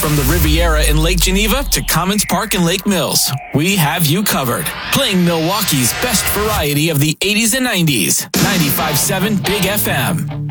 From the Riviera in Lake Geneva to Commons Park in Lake Mills, we have you covered. Playing Milwaukee's best variety of the 80s and 90s. 95.7 Big FM.